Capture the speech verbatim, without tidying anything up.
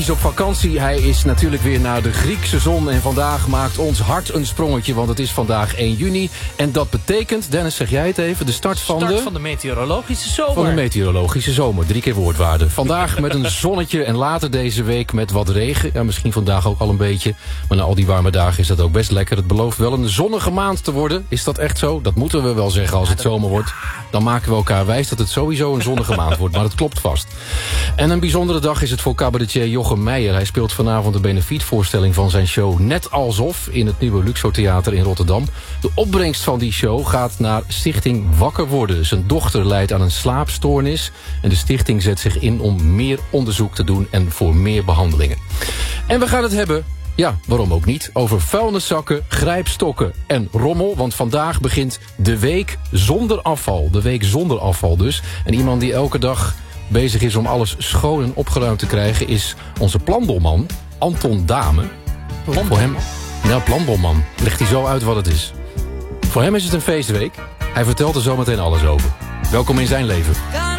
Hij is op vakantie, hij is natuurlijk weer naar de Griekse zon... en vandaag maakt ons hart een sprongetje, want het is vandaag één juni. En dat betekent, Dennis, zeg jij het even, de start van start de... van de meteorologische zomer. Van de meteorologische zomer, drie keer woordwaarde. Vandaag met een zonnetje en later deze week met wat regen. Ja, misschien vandaag ook al een beetje. Maar na al die warme dagen is dat ook best lekker. Het belooft wel een zonnige maand te worden. Is dat echt zo? Dat moeten we wel zeggen als het zomer wordt. Dan maken we elkaar wijs dat het sowieso een zonnige maand wordt. Maar het klopt vast. En een bijzondere dag is het voor cabaretier Jochem Meijer. Hij speelt vanavond de benefietvoorstelling van zijn show Net Alsof in het nieuwe Luxor Theater in Rotterdam. De opbrengst van die show gaat naar Stichting Wakker Worden. Zijn dochter lijdt aan een slaapstoornis. En de stichting zet zich in om meer onderzoek te doen en voor meer behandelingen. En we gaan het hebben... Ja, waarom ook niet? Over vuilniszakken, grijpstokken en rommel. Want vandaag begint de week zonder afval. De week zonder afval dus. En iemand die elke dag bezig is om alles schoon en opgeruimd te krijgen... is onze planbolman, Anton Dame. Voor hem, ja, planbolman. Legt hij zo uit wat het is. Voor hem is het een feestweek. Hij vertelt er zometeen alles over. Welkom in zijn leven.